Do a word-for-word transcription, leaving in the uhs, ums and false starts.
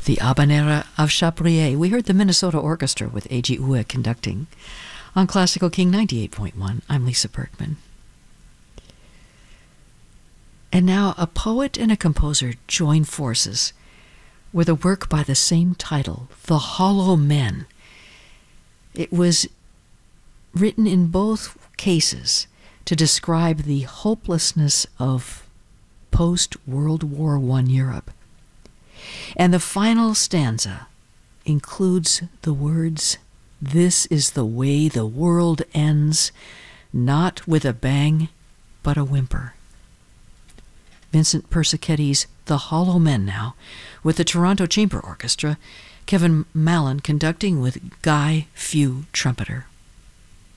The Habanera of Chabrier. We heard the Minnesota Orchestra with A G Ue conducting. On Classical King ninety-eight point one, I'm Lisa Bergman. And now a poet and a composer join forces with a work by the same title, The Hollow Men. It was written in both cases to describe the hopelessness of post-World War One Europe. And the final stanza includes the words, "This is the way the world ends, not with a bang, but a whimper." Vincent Persichetti's The Hollow Men now, with the Toronto Chamber Orchestra, Kevin Mallon conducting with Guy Few trumpeter.